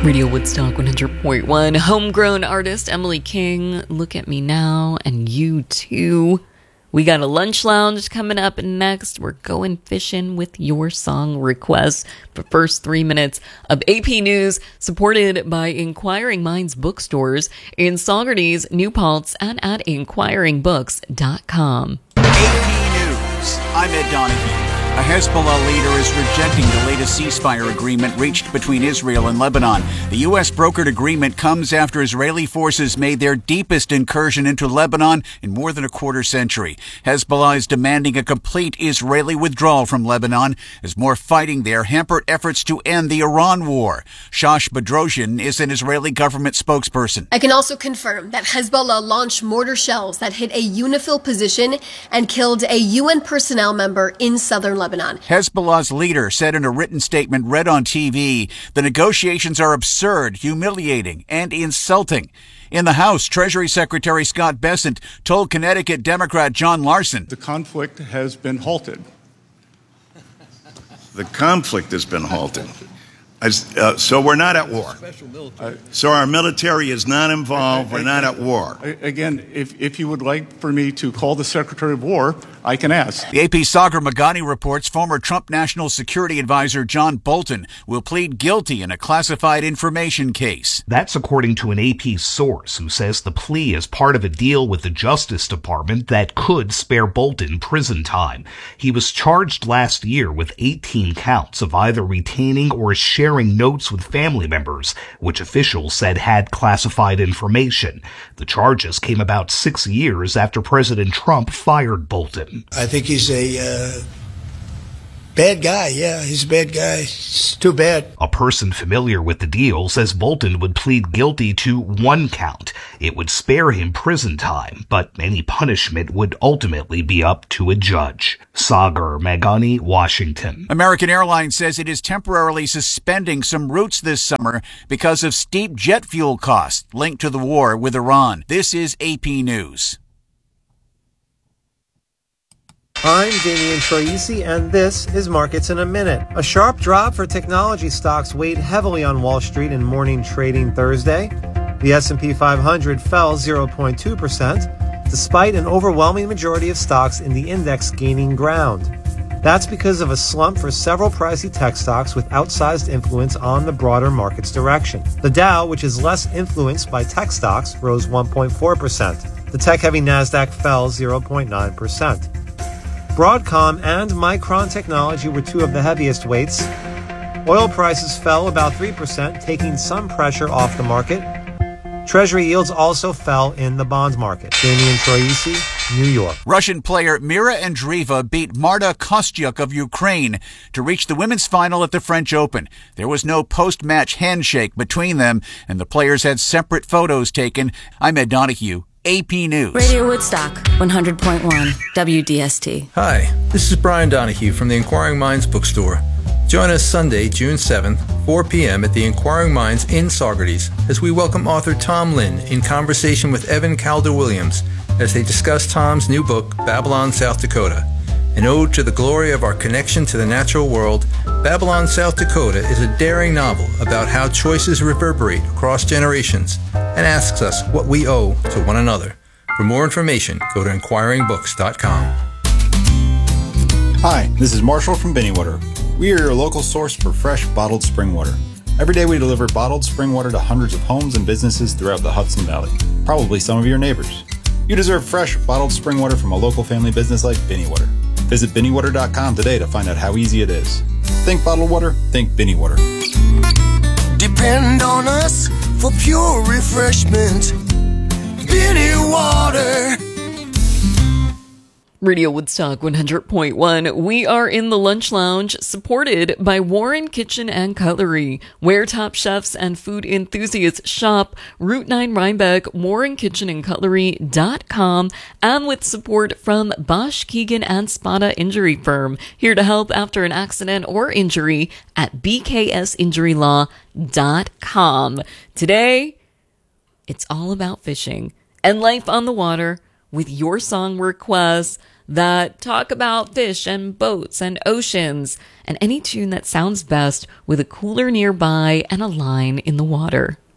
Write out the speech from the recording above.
Radio Woodstock 100.1. Homegrown artist Emily King, Look at Me Now, and You Too. We got a lunch lounge coming up next. We're going fishing with your song requests. But first 3 minutes of AP News, supported by Inquiring Minds bookstores in Saugerties, New Paltz, and at inquiringbooks.com. AP News. I'm Ed Donahue. A Hezbollah leader is rejecting the latest ceasefire agreement reached between Israel and Lebanon. The U.S. brokered agreement comes after Israeli forces made their deepest incursion into Lebanon in more than a quarter century. Hezbollah is demanding a complete Israeli withdrawal from Lebanon as more fighting there hampered efforts to end the Iran war. Shosh Bedrosian is an Israeli government spokesperson. I can also confirm that Hezbollah launched mortar shells that hit a UNIFIL position and killed a UN personnel member in southern Lebanon. Hezbollah's leader said in a written statement read on TV, the negotiations are absurd, humiliating, and insulting. In the House, Treasury Secretary Scott Bessent told Connecticut Democrat John Larson, the conflict has been halted. The conflict has been halted. So we're not at war. So our military is not involved. We're not at war. Again, if you would like for me to call the Secretary of War, I can ask. The AP Sagar Magani reports former Trump National Security Advisor John Bolton will plead guilty in a classified information case. That's according to an AP source who says the plea is part of a deal with the Justice Department that could spare Bolton prison time. He was charged last year with 18 counts of either retaining or sharing notes with family members, which officials said had classified information. The charges came about 6 years after President Trump fired Bolton. I think he's a bad guy. Yeah, he's a bad guy. It's too bad. A person familiar with the deal says Bolton would plead guilty to one count. It would spare him prison time, but any punishment would ultimately be up to a judge. Sagar Magani, Washington. American Airlines says it is temporarily suspending some routes this summer because of steep jet fuel costs linked to the war with Iran. This is AP News. I'm Damian Troisi, and this is Markets in a Minute. A sharp drop for technology stocks weighed heavily on Wall Street in morning trading Thursday. The S&P 500 fell 0.2%, despite an overwhelming majority of stocks in the index gaining ground. That's because of a slump for several pricey tech stocks with outsized influence on the broader market's direction. The Dow, which is less influenced by tech stocks, rose 1.4%. The tech-heavy Nasdaq fell 0.9%. Broadcom and Micron Technology were two of the heaviest weights. Oil prices fell about 3%, taking some pressure off the market. Treasury yields also fell in the bond market. Damian Troisi, New York. Russian player Mira Andreeva beat Marta Kostyuk of Ukraine to reach the women's final at the French Open. There was no post-match handshake between them, and the players had separate photos taken. I'm Ed Donahue. AP News. Radio Woodstock, 100.1 WDST. Hi, this is Brian Donahue from the Inquiring Minds bookstore. Join us Sunday, June 7th, 4 p.m. at the Inquiring Minds in Saugerties as we welcome author Tom Lynn in conversation with Evan Calder-Williams as they discuss Tom's new book, Babylon, South Dakota. An ode to the glory of our connection to the natural world, Babylon, South Dakota is a daring novel about how choices reverberate across generations and asks us what we owe to one another. For more information, go to inquiringbooks.com. Hi, this is Marshall from Binneywater. We are your local source for fresh, bottled spring water. Every day we deliver bottled spring water to hundreds of homes and businesses throughout the Hudson Valley, probably some of your neighbors. You deserve fresh, bottled spring water from a local family business like Binneywater. Visit Binneywater.com today to find out how easy it is. Think bottled water, think Binneywater. Depend on us for pure refreshment. Binneywater. Radio Woodstock 100.1. We are in the lunch lounge, supported by Warren Kitchen and Cutlery, where top chefs and food enthusiasts shop. Route 9 Rhinebeck, WarrenKitchenandCutlery.com, and with support from Bosch, Keegan, and Spada Injury Firm, here to help after an accident or injury at bksinjurylaw.com. Today, it's all about fishing and life on the water with your song requests. that talk about fish and boats and oceans, and any tune that sounds best with a cooler nearby and a line in the water.